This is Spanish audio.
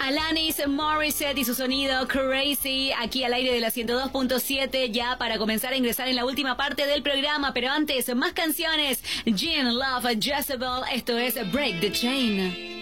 Alanis Morissette y su sonido Crazy, aquí al aire de la 102.7, ya para comenzar a ingresar en la última parte del programa, pero antes, más canciones. Gin Love, Jezebel, esto es Break the Chain.